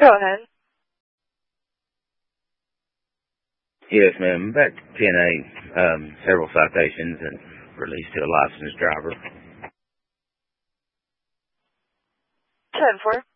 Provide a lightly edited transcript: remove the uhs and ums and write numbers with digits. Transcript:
Go ahead. Yes, ma'am. Back to 10A, several citations and released to a licensed driver. 10-4.